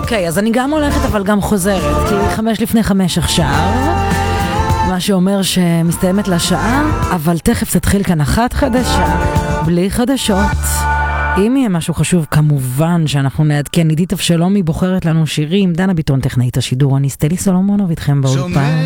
אוקיי, אז אני גם הולכת אבל גם חוזרת, כי 5:55 עכשיו, מה שאומר שמסתיימת לשעה, אבל תכף תתחיל כאן אחת חדשה, בלי חדשות. אם יהיה משהו חשוב, כמובן שאנחנו נעדכן. עידית אבשלומי בוחרת לנו שירים, דנה ביטון טכנאית השידור, אני סטלי סולומונוב איתכם באולפן.